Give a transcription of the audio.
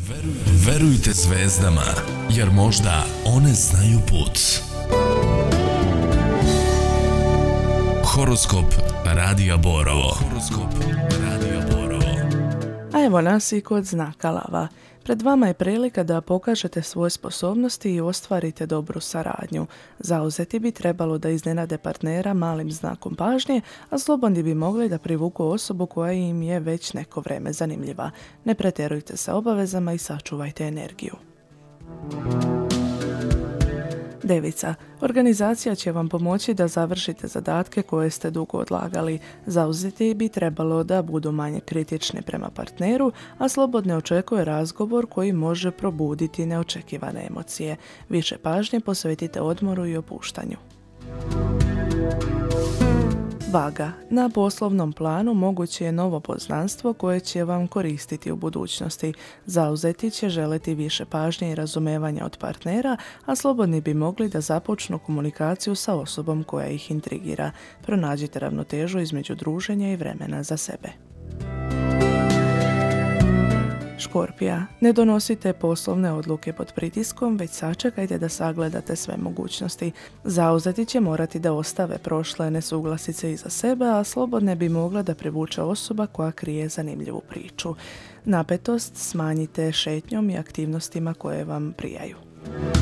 Verujte zvezdama, jer možda one znaju put. Horoskop Radija Borovo. A evo nas i kod znaka Lava. Pred vama je prilika da pokažete svoje sposobnosti i ostvarite dobru saradnju. Zauzeti bi trebalo da iznenade partnera malim znakom pažnje, a slobodni bi mogli da privuku osobu koja im je već neko vrijeme zanimljiva. Ne pretjerujte sa obavezama i sačuvajte energiju. Devica. Organizacija će vam pomoći da završite zadatke koje ste dugo odlagali. Zauzeti bi trebalo da budu manje kritični prema partneru, a slobodne očekuje razgovor koji može probuditi neočekivane emocije. Više pažnje posvetite odmoru i opuštanju. Vaga. Na poslovnom planu moguće je novo poznanstvo koje će vam koristiti u budućnosti. Zauzeti će želiti više pažnje i razumevanja od partnera, a slobodni bi mogli da započnu komunikaciju sa osobom koja ih intrigira. Pronađite ravnotežu između druženja i vremena za sebe. Škorpija. Ne donosite poslovne odluke pod pritiskom, već sačekajte da sagledate sve mogućnosti. Zauzeti će morati da ostave prošle nesuglasice iza sebe, a slobodne bi mogla da privuče osoba koja krije zanimljivu priču. Napetost smanjite šetnjom i aktivnostima koje vam prijaju.